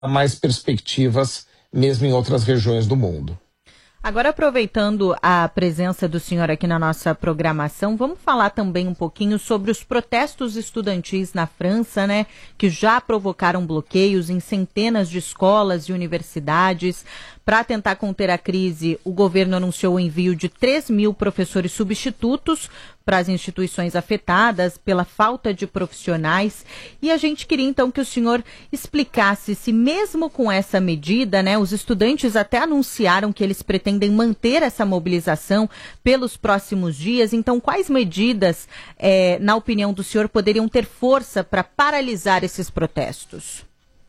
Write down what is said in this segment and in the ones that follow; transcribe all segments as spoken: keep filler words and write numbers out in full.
mais perspectivas mesmo em outras regiões do mundo. Agora, aproveitando a presença do senhor aqui na nossa programação, vamos falar também um pouquinho sobre os protestos estudantis na França, né, que já provocaram bloqueios em centenas de escolas e universidades. Para tentar conter a crise, o governo anunciou o envio de três mil professores substitutos para as instituições afetadas pela falta de profissionais. E a gente queria então que o senhor explicasse se mesmo com essa medida, né, os estudantes até anunciaram que eles pretendem manter essa mobilização pelos próximos dias. Então, quais medidas, é, na opinião do senhor, poderiam ter força para paralisar esses protestos?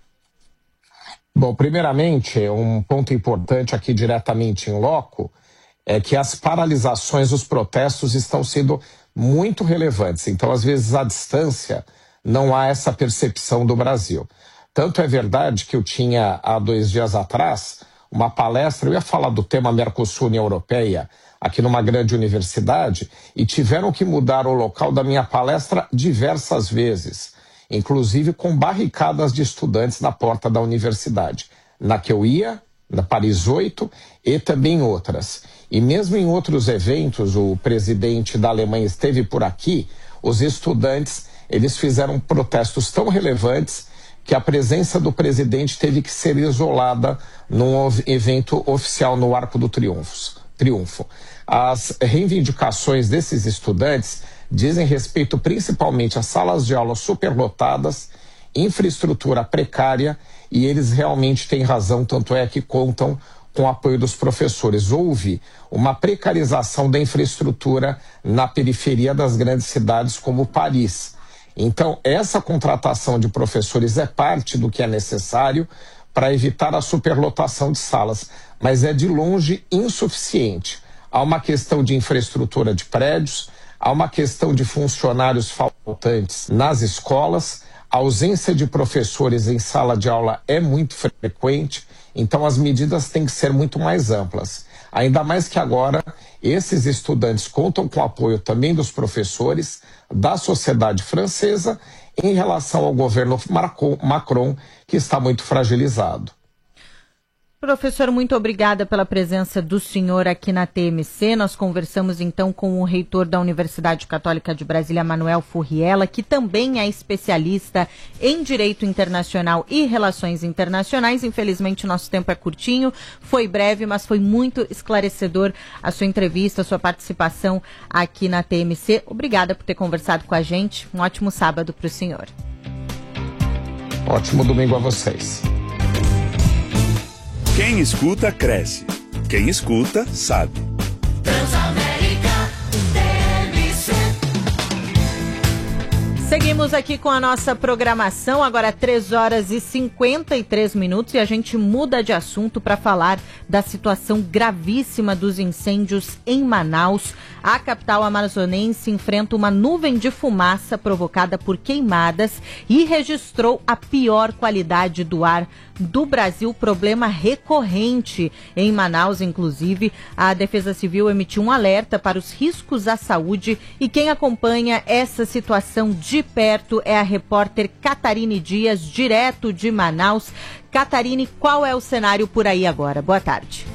Bom, primeiramente, um ponto importante aqui diretamente em loco é que as paralisações, os protestos estão sendo muito relevantes. Então, às vezes, à distância, não há essa percepção do Brasil. Tanto é verdade que eu tinha, há dois dias atrás, uma palestra, eu ia falar do tema Mercosul-União Europeia, aqui numa grande universidade, e tiveram que mudar o local da minha palestra diversas vezes, inclusive com barricadas de estudantes na porta da universidade, na que eu ia, na Paris oito, e também em outras. E mesmo em outros eventos, o presidente da Alemanha esteve por aqui, os estudantes, eles fizeram protestos tão relevantes que a presença do presidente teve que ser isolada num evento oficial no Arco do Triunfo. As reivindicações desses estudantes dizem respeito principalmente a salas de aula superlotadas, infraestrutura precária, e eles realmente têm razão, tanto é que contam com o apoio dos professores. Houve uma precarização da infraestrutura na periferia das grandes cidades como Paris. Então, essa contratação de professores é parte do que é necessário para evitar a superlotação de salas, mas é de longe insuficiente. Há uma questão de infraestrutura de prédios, há uma questão de funcionários faltantes nas escolas, a ausência de professores em sala de aula é muito frequente, então as medidas têm que ser muito mais amplas. Ainda mais que agora esses estudantes contam com o apoio também dos professores, da sociedade francesa, em relação ao governo Macron, que está muito fragilizado. Professor, muito obrigada pela presença do senhor aqui na T M C. Nós conversamos então com o reitor da Universidade Católica de Brasília, Manuel Furriela, que também é especialista em Direito Internacional e Relações Internacionais. Infelizmente, nosso tempo é curtinho, foi breve, mas foi muito esclarecedor a sua entrevista, a sua participação aqui na T M C. Obrigada por ter conversado com a gente. Um ótimo sábado para o senhor. Ótimo domingo a vocês. Quem escuta, cresce. Quem escuta, sabe. Transamérica T M C. Seguimos aqui com a nossa programação, agora três horas e cinquenta e três minutos, e a gente muda de assunto para falar da situação gravíssima dos incêndios em Manaus. A capital amazonense enfrenta uma nuvem de fumaça provocada por queimadas e registrou a pior qualidade do ar do Brasil, problema recorrente em Manaus. Inclusive, a Defesa Civil emitiu um alerta para os riscos à saúde, e quem acompanha essa situação de perto é a repórter Catarine Dias, direto de Manaus. Catarine, qual é o cenário por aí agora? Boa tarde.